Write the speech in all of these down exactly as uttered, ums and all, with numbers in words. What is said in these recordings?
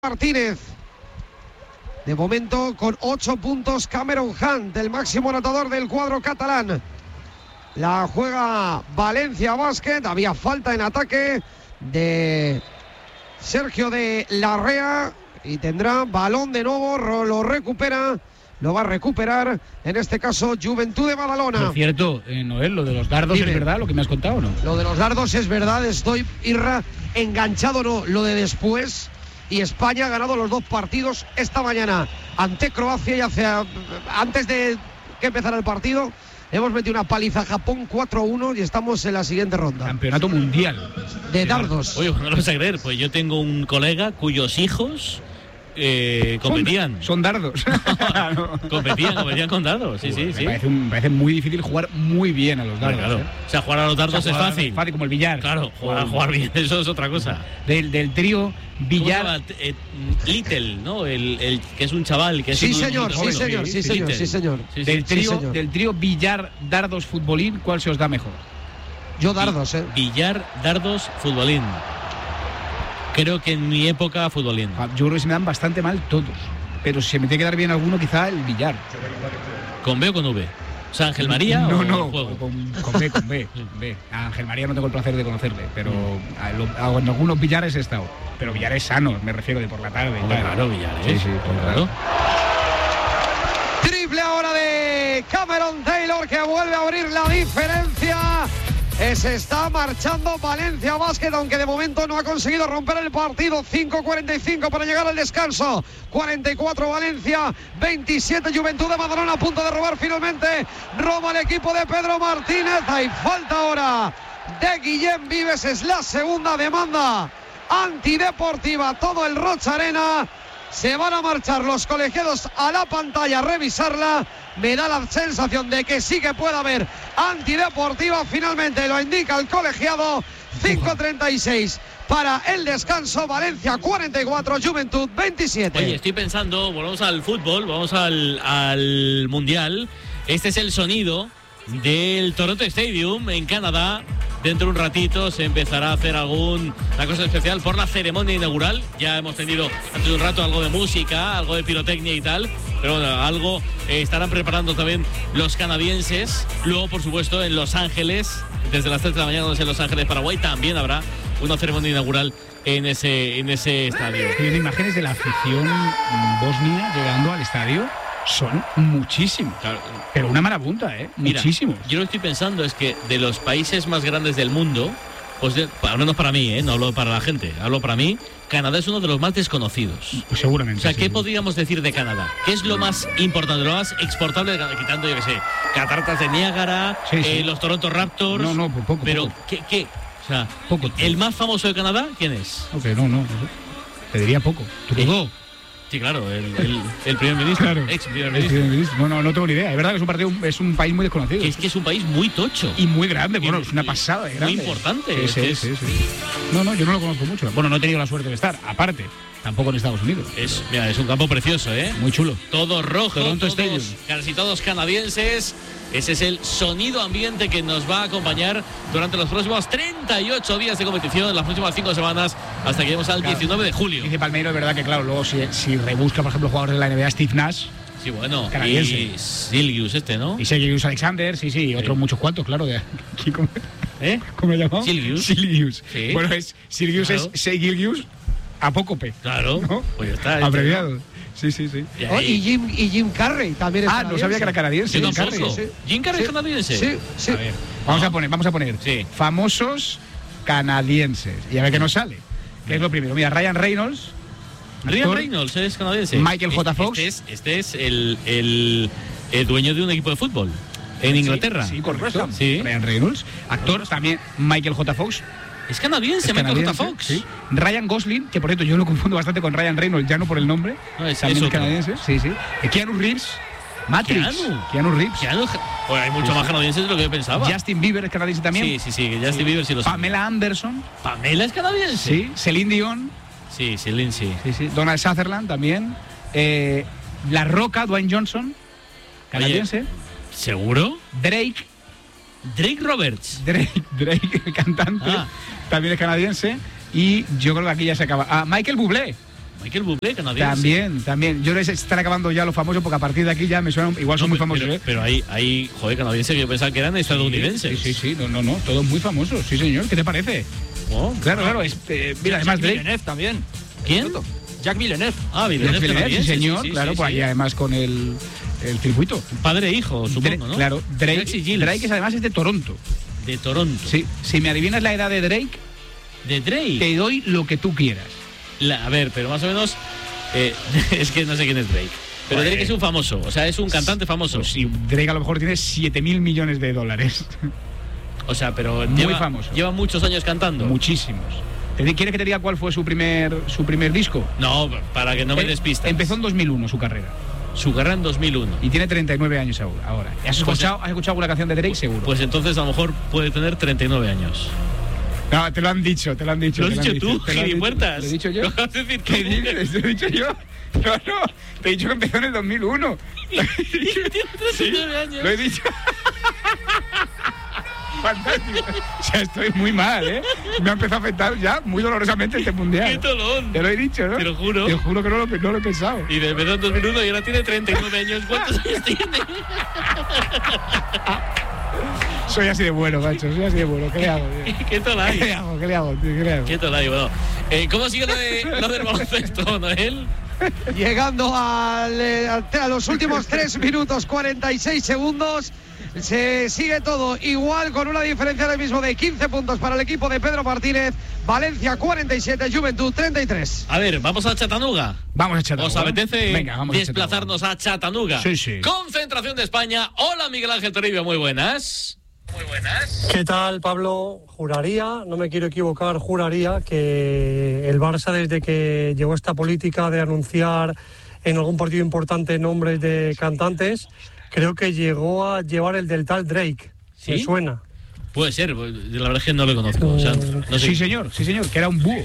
Martínez. De momento con ocho puntos Cameron Hunt, el máximo anotador del cuadro catalán. La juega Valencia Basket. Había falta en ataque de Sergio de Larrea y tendrá balón de nuevo, lo recupera, lo va a recuperar en este caso Juventud de Badalona. Por cierto, eh, Noel, lo de los dardos Dime. ¿Es verdad lo que me has contado o no? Lo de los dardos es verdad, estoy Irra enganchado, no, lo de después. Y España ha ganado los dos partidos esta mañana ante Croacia y hace, antes de que empezara el partido hemos metido una paliza a Japón cuatro a uno y estamos en la siguiente ronda. Campeonato mundial de dardos. Oye, no lo vas a creer, pues yo tengo un colega cuyos hijos eh, competían. Son, son dardos. no. competían, competían con dardos, sí, Uy, sí, me sí. Parece, un, me parece muy difícil jugar muy bien a los dardos. Claro. ¿eh? O sea, jugar a los dardos o sea, es fácil. Fácil como el billar. Claro, jugar, jugar bien, eso es otra cosa. Del, del trío billar. Eh, Little, ¿no? El, el que es un chaval que es sí, un, señor, un, sí, señor, sí, señor, Little. sí, señor. Sí, del, sí, trío, sí, señor. del trío billar, dardos, futbolín, ¿cuál se os da mejor? Yo dardos, ¿eh? Billar, dardos, futbolín. Creo que en mi época, futbolín. Yo creo que se me dan bastante mal todos. Pero si se me tiene que dar bien alguno, quizá el billar. ¿Con B o con V? O sea, Ángel María no, o no, juego? Con, con B, con B, con B. A Ángel María no tengo el placer de conocerle, pero a lo, a, en algunos billares he estado. Pero billares sanos, me refiero, de por la tarde. Oh, claro, billares. Sí, sí, claro. Triple ahora de Cameron Taylor, que vuelve a abrir la diferencia. Se está marchando Valencia Basket, aunque de momento no ha conseguido romper el partido. cinco cuarenta y cinco para llegar al descanso. cuarenta y cuatro Valencia, veintisiete Juventud de Badalona, a punto de robar finalmente. Roba el equipo de Pedro Martínez. Hay falta ahora de Guillem Vives, es la segunda demanda antideportiva. Todo el Rocha Arena. Se van a marchar los colegiados a la pantalla a revisarla. Me da la sensación de que sí que puede haber antideportiva. Finalmente lo indica el colegiado. cinco treinta y seis para el descanso. Valencia cuarenta y cuatro, Juventud veintisiete. Oye, estoy pensando, volvamos al fútbol, vamos al, al Mundial. Este es el sonido del Toronto Stadium en Canadá. Dentro de un ratito se empezará a hacer alguna cosa especial por la ceremonia inaugural. Ya hemos tenido hace un rato algo de música, algo de pirotecnia y tal. Pero bueno, algo eh, estarán preparando también los canadienses. Luego, por supuesto, en Los Ángeles, desde las tres de la mañana, en Los Ángeles, Paraguay, también habrá una ceremonia inaugural en ese, en ese estadio. Estoy viendo imágenes de la afición bosnia llegando al estadio. Son muchísimos, claro. Pero una marabunta, ¿eh? Muchísimos. Mira, yo lo que estoy pensando es que de los países más grandes del mundo, pues de, al menos para mí, ¿eh? No hablo para la gente, hablo para mí, Canadá es uno de los más desconocidos. Pues seguramente. O sea, ¿qué sí. podríamos decir de Canadá? ¿Qué es lo más importante, lo más exportable de Canadá? Quitando, yo qué sé, cataratas de Niágara, sí, sí. Eh, los Toronto Raptors. No, no, pues poco. Pero, poco. ¿qué? qué? O sea, poco, poco. ¿El más famoso de Canadá quién es? Ok, no, no. Te diría poco. Trudeau. Sí, claro, el, el, el primer ministro, claro, ex primer ministro. primer ministro. No, no, no tengo ni idea. Es verdad que es un partido, es un país muy desconocido. Que es que es un país muy tocho. Y muy grande, bueno, y, es una pasada de grande. Muy importante. Sí, sí, es, sí, sí. No, no, yo no lo conozco mucho. Bueno, no he tenido la suerte de estar, aparte. Tampoco en Estados Unidos. Es, mira, es un campo precioso, ¿eh? Muy chulo. Todo rojo, Toronto todos, Stadium. casi todos canadienses. Ese es el sonido ambiente que nos va a acompañar durante los próximos treinta y ocho días de competición, las próximas cinco semanas, hasta que lleguemos al claro. diecinueve de julio. Dice Palmeiro, es verdad que, claro, luego si, si rebusca, por ejemplo, jugadores de la N B A, Steve Nash. Sí, bueno, canadiense. Y Silgius este, ¿no? Y Silgius Alexander, sí, sí, y otros sí. muchos cuantos, claro. De aquí, ¿cómo, ¿Eh? ¿Cómo lo llamamos? Silgius. Silgius. Sí. Bueno, es Silgius claro. es Silgius apócope. Claro, ¿no? Pues ya está. Abreviado. Sí, sí, sí. Y, oh, y, Jim, y Jim Carrey también es Ah, no sabía que era canadiense. Jim Carrey. Sí. ¿Jim Carrey es sí. canadiense? Sí, sí. A ver, vamos no. a poner, vamos a poner sí. famosos canadienses. Y a ver qué nos sale. ¿Qué es lo primero? Mira, Ryan Reynolds. Ryan actor, Reynolds es canadiense. Michael J. Fox. Este es, este es el, el, el dueño de un equipo de fútbol en Inglaterra. Sí, sí, correcto. Sí. Ryan Reynolds. Actor también Michael J. Fox. Es canadiense, es Michael canadiense, J. Fox. Sí. Ryan Gosling, que por cierto yo lo confundo bastante con Ryan Reynolds, ya no por el nombre. No, es, también es, es canadiense. Sí, sí. Keanu Reeves. Matrix. Keanu, Keanu Reeves. Keanu, pues hay mucho sí, más canadienses de lo que yo pensaba. Justin Bieber es canadiense también. Sí, sí, sí. Justin sí. Bieber sí lo sabe. Pamela Anderson. Pamela es canadiense. Sí. Celine Dion. Sí, Celine, sí. Sí, sí. Donald Sutherland también. Eh, La Roca, Dwayne Johnson. Canadiense. Oye, ¿seguro? Drake. Drake Roberts. Drake, Drake, el cantante, ah. también es canadiense. Y yo creo que aquí ya se acaba. Ah, Michael Bublé. Michael Bublé, canadiense. También, también. Yo les están acabando ya los famosos porque a partir de aquí ya me suenan, igual son no, muy famosos. Pero, ¿eh? pero hay, hay, joder, canadienses que yo pensaba que eran estadounidenses. Sí, sí, sí, no, no, no, todos muy famosos, sí señor, ¿qué te parece? Oh, claro, claro, es, eh, mira, además Jack Drake. Villeneuve también. ¿Quién? Jack Villeneuve. Ah, Villeneuve, Villeneuve, sí canadiense, señor, sí, sí, claro, sí, pues sí. ahí además con el, el circuito. Padre e hijo, supongo, ¿no? Claro, Drake, Alexis Giles. Drake es, además es de Toronto. De Toronto. Sí, si me adivinas la edad de Drake, De Drake. te doy lo que tú quieras. La- a ver, pero más o menos. Eh, es que no sé quién es Drake. Pero Joder. Drake es un famoso, o sea, es un cantante famoso. Pues sí, Drake a lo mejor tiene siete mil millones de dólares. O sea, pero Muy lleva, famoso. lleva muchos años cantando. Muchísimos. ¿Te di- ¿Quieres que te diga cuál fue su primer, su primer disco? No, para que no me Eh, despistas. Empezó en dos mil uno su carrera su carrera en dos mil uno. y tiene treinta y nueve años ahora. ahora. ¿Has, Pues, escuchado, ¿Has escuchado alguna canción de Drake? Seguro. Pues entonces a lo mejor puede tener treinta y nueve años. No, te lo han dicho, te lo han dicho. ¿Lo has te han dicho tú, te lo han dicho. gilipuertas? ¿Lo he dicho yo? ¿Lo vas a decir tú? ¿Qué dices? ¿Lo he dicho yo? No, no, te he dicho que empezó en el dos mil uno. Tiene treinta y nueve años. Lo he dicho. Fantástico. O sea, estoy muy mal, ¿eh? Me ha empezado a afectar ya muy dolorosamente este mundial. ¡Qué tolón! Te lo he dicho, ¿no? Te lo juro. Te juro que no lo, no lo he pensado. Y de empezó en dos mil uno y ahora tiene treinta y nueve años. ¿Cuántos años tiene? Soy así de bueno, macho. Soy así de bueno. ¿Qué le hago, tío? ¿Qué ¿Qué le tolay? hago? ¿Qué le hago, tío? ¿Qué le hago? ¿Qué tolay? Bueno, eh, ¿cómo sigue lo, de, lo del baloncesto, Noel? Llegando al, eh, a los últimos tres minutos cuarenta y seis segundos. Se sigue todo igual con una diferencia ahora mismo de quince puntos para el equipo de Pedro Martínez. Valencia cuarenta y siete, Juventud treinta y tres. A ver, vamos a Chattanooga. Vamos a echar ¿Os apetece Venga, vamos desplazarnos a Chattanooga? Sí, sí. Concentración de España. Hola, Miguel Ángel Toribio, muy buenas. Muy buenas. ¿Qué tal, Pablo? Juraría, no me quiero equivocar, juraría que el Barça, desde que llegó esta política de anunciar en algún partido importante nombres de cantantes, creo que llegó a llevar el del tal Drake. ¿Sí? Me suena. Puede ser, pues, la verdad es que no lo conozco. O sea, no sé. Sí, señor, sí, señor, que era un búho.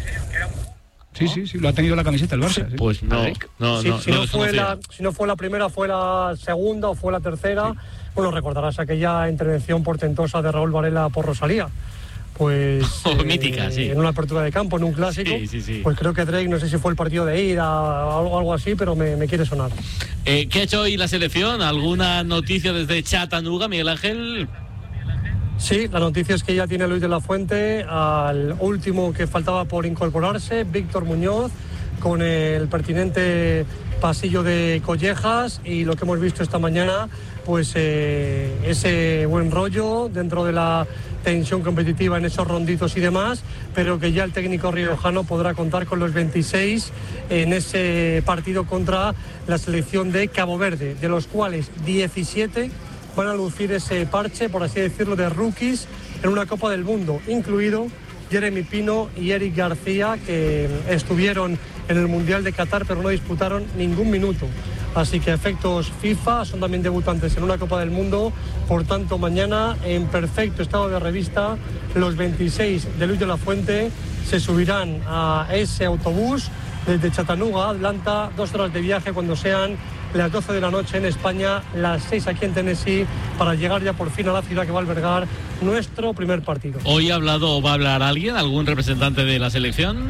Sí, sí, sí, lo ha tenido la camiseta el Barça. Sí. Pues no, no, si, no, si no no lo fue conocía. la, si no fue la primera, fue la segunda o fue la tercera. Bueno, recordarás aquella intervención portentosa de Raúl Varela por Rosalía. Pues Oh, mítica, sí. En una apertura de campo, en un clásico. Sí, sí, sí. Pues creo que Drake, no sé si fue el partido de ida o algo, algo así, pero me, me quiere sonar. Eh, ¿Qué ha hecho hoy la selección? ¿Alguna noticia desde Chattanooga, Miguel Ángel? Sí, la noticia es que ya tiene Luis de la Fuente al último que faltaba por incorporarse, Víctor Muñoz, con el pertinente pasillo de collejas, y lo que hemos visto esta mañana, pues eh, ese buen rollo dentro de la tensión competitiva en esos ronditos y demás, pero que ya el técnico riojano podrá contar con los veintiséis en ese partido contra la selección de Cabo Verde, de los cuales diecisiete van a lucir ese parche, por así decirlo, de rookies en una Copa del Mundo, incluido Jeremy Pino y Eric García, que estuvieron en el Mundial de Qatar pero no disputaron ningún minuto. Así que a efectos FIFA son también debutantes en una Copa del Mundo. Por tanto, mañana, en perfecto estado de revista, los veintiséis de Luis de la Fuente se subirán a ese autobús desde Chattanooga, Atlanta, dos horas de viaje cuando sean las doce de la noche en España, las seis aquí en Tennessee, para llegar ya por fin a la ciudad que va a albergar nuestro primer partido. ¿Hoy ha hablado o va a hablar alguien, algún representante de la selección?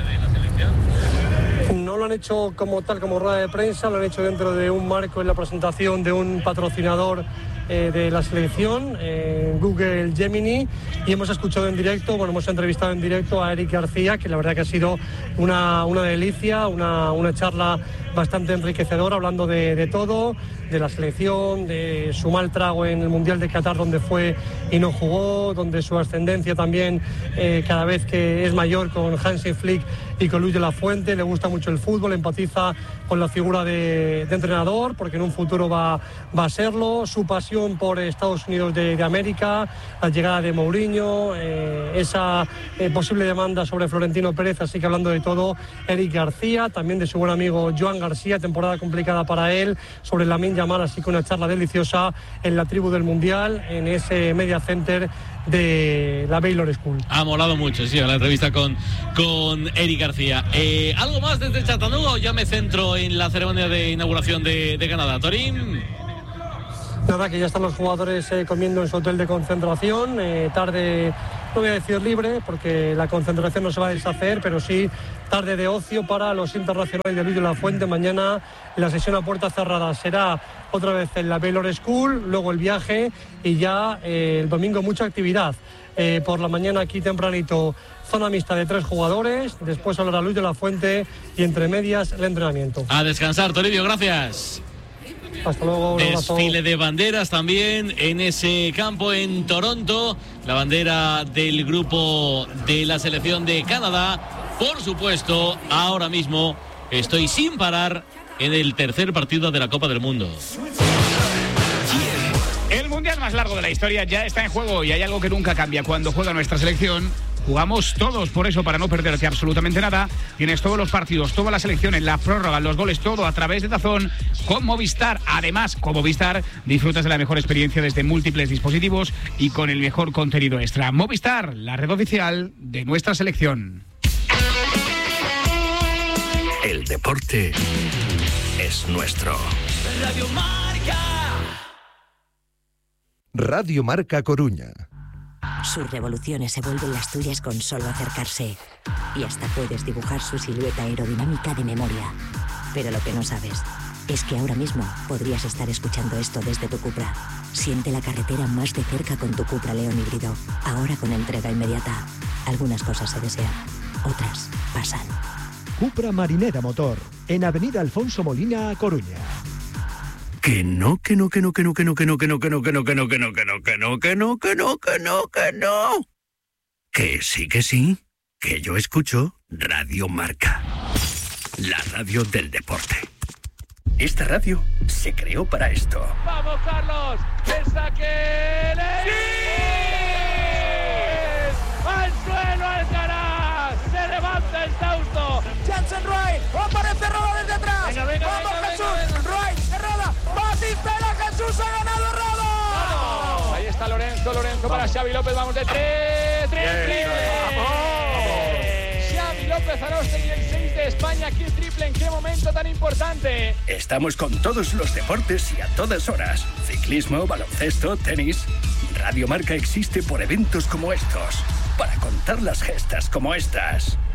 No lo han hecho como tal, como rueda de prensa, lo han hecho dentro de un marco en la presentación de un patrocinador eh, de la selección, eh, Google Gemini, y hemos escuchado en directo, bueno, hemos entrevistado en directo a Eric García, que la verdad que ha sido una, una delicia, una, una charla bastante enriquecedora, hablando de, de todo, de la selección, de su mal trago en el Mundial de Qatar, donde fue y no jugó, donde su ascendencia también eh, cada vez que es mayor con Hansi Flick y con Luis de la Fuente. Le gusta mucho el fútbol, empatiza con la figura de, de entrenador, porque en un futuro va, va a serlo, su pasión por Estados Unidos de, de América, la llegada de Mourinho, eh, esa eh, posible demanda sobre Florentino Pérez. Así que hablando de todo, Eric García, también de su buen amigo Joan García, temporada complicada para él, sobre Lamine Yamal, así que una charla deliciosa en la tribu del Mundial, en ese media center de la Baylor School. Ha molado mucho, sí, la entrevista con, con Eric García. Eh, ¿Algo más desde Chattanooga o ya me centro en la ceremonia de inauguración de, de Canadá? Torín. Nada, que ya están los jugadores eh, comiendo en su hotel de concentración, eh, tarde no voy a decir libre, porque la concentración no se va a deshacer, pero sí tarde de ocio para los internacionales de Luis de la Fuente. Mañana la sesión a puerta cerrada será otra vez en la Baylor School, luego el viaje y ya eh, el domingo mucha actividad. Eh, por la mañana aquí tempranito zona mixta de tres jugadores, después hablará Luis de la Fuente y entre medias el entrenamiento. A descansar, Toribio, gracias. Hasta luego. Desfile de banderas también en ese campo en Toronto, la bandera del grupo de la selección de Canadá. Por supuesto, ahora mismo estoy sin parar en el tercer partido de la Copa del Mundo. El mundial más largo de la historia ya está en juego y hay algo que nunca cambia cuando juega nuestra selección. Jugamos todos, por eso, para no perderte absolutamente nada, tienes todos los partidos, toda la selección, en la prórroga, los goles, todo a través de DAZN con Movistar. Además, con Movistar disfrutas de la mejor experiencia desde múltiples dispositivos y con el mejor contenido extra. Movistar, la red oficial de nuestra selección. El deporte es nuestro. Radio Marca. Radio Marca Coruña. Sus revoluciones se vuelven las tuyas con solo acercarse. Y hasta puedes dibujar su silueta aerodinámica de memoria. Pero lo que no sabes es que ahora mismo podrías estar escuchando esto desde tu Cupra. Siente la carretera más de cerca con tu Cupra León híbrido. Ahora con entrega inmediata. Algunas cosas se desean, otras pasan. Cupra Marinera Motor, en Avenida Alfonso Molina, A Coruña. Que no, que no, que no, que no, que no, que no, que no, que no, que no, que no, que no, que no, que no, que no, que no, que no, que no. Que sí, que sí, que yo escucho Radio Marca, la radio del deporte. Esta radio se creó para esto. ¡Vamos, Carlos! ¡El saque! ¡Sí! ¡Al suelo Alcaraz! ¡Se levanta el Tausto! ¡Jansen Wright! ¡Aparece Roda desde atrás! Venga, venga, ¡vamos, venga, Jesús! Venga, venga. ¡Wright! ¡Herrada! ¡Batistela! ¡Jesús ha ganado Roda! ¡Vamos! Ahí está Lorenzo, Lorenzo para Xavi López. ¡Vamos de tres! ¡Triple! ¡Vamos! Xavi López Arostegui, el seis de España. ¡Qué triple! ¿En qué momento tan importante? Estamos con todos los deportes y a todas horas. Ciclismo, baloncesto, tenis. Radio Marca existe por eventos como estos, para contar las gestas como estas.